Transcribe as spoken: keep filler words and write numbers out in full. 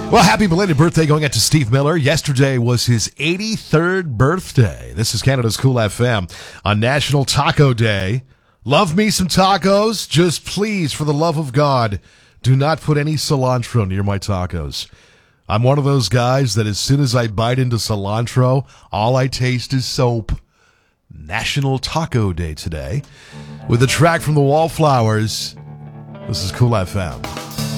Well, happy belated birthday going out to Steve Miller. Yesterday was his eighty-third birthday. This is Canada's Cool F M on National Taco Day. Love me some tacos. Just please, for the love of God, do not put any cilantro near my tacos. I'm one of those guys that as soon as I bite into cilantro, all I taste is soap. National Taco Day today with a track from the Wallflowers. This is Cool F M.